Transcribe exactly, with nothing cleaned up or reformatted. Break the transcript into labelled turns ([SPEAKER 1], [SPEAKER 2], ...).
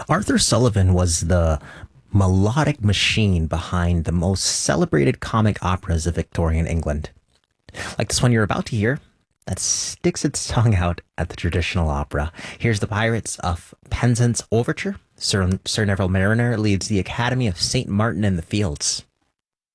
[SPEAKER 1] Arthur Sullivan was the melodic machine behind the most celebrated comic operas of Victorian England. Like this one you're about to hear, that sticks its tongue out at the traditional opera. Here's the Pirates of Penzance Overture. Sir, Sir Neville Mariner leads the Academy of Saint Martin in the Fields.